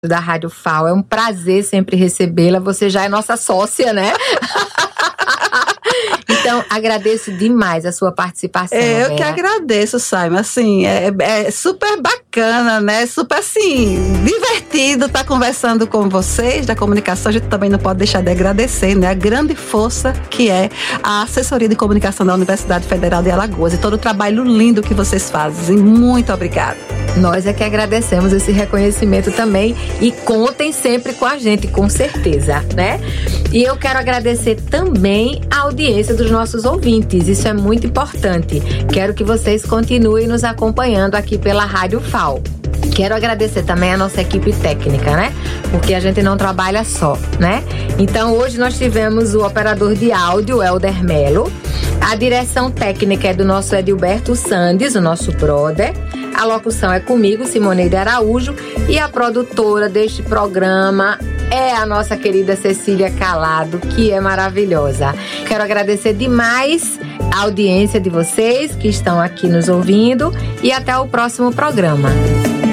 da Rádio FAO. É um prazer sempre recebê-la. Você já é nossa sócia, né? Então, agradeço demais a sua participação. Eu Vera. que agradeço, Saima. Assim, é super bacana, né? Super, assim, divertido estar conversando com vocês da comunicação. A gente também não pode deixar de agradecer, né? A grande força que é a Assessoria de Comunicação da Universidade Federal de Alagoas e todo o trabalho lindo que vocês fazem. Muito obrigada. Nós é que agradecemos esse reconhecimento também e contem sempre com a gente, com certeza, né? E eu quero agradecer também a audiência dos nossos ouvintes, isso é muito importante. Quero que vocês continuem nos acompanhando aqui pela Rádio FAO. Quero agradecer também a nossa equipe técnica, né? Porque a gente não trabalha só, né? Então, hoje nós tivemos o operador de áudio, Helder Melo. A direção técnica é do nosso Edilberto Sandes, o nosso brother. A locução é comigo, Simoneide Araújo. E a produtora deste programa é a nossa querida Cecília Calado, que é maravilhosa. Quero agradecer demais a audiência de vocês que estão aqui nos ouvindo. E até o próximo programa.